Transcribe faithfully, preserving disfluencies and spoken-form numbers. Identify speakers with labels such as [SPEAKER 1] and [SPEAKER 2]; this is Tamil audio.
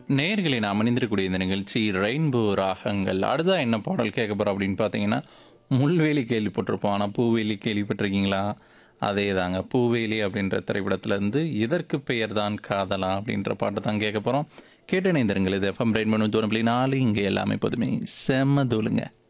[SPEAKER 1] நேயர்களை நாம் அணிந்திருக்கக்கூடிய இந்த நிகழ்ச்சி ரெயின்போ ராகங்கள். அடுத்தா என்ன பாடல் கேட்க போகிறோம் அப்படின்னு பார்த்தீங்கன்னா, முள்வேலி கேள்விப்பட்டிருப்போம். ஆனால் பூவேலி கேள்விப்பட்டிருக்கீங்களா? அதே தாங்க. பூவேலி அப்படின்ற திரைப்படத்திலேருந்து இதற்கு பெயர் தான் காதலா அப்படின்ற பாட்டு தான் கேட்க போகிறோம். கேட்டு இணைந்திருங்கள். இது எஃப்எம் ரெயின்போ நூற்றி ஒன்று புள்ளி நாலு. இங்கே எல்லாமே எப்போதுமே செம்ம தூளுங்க.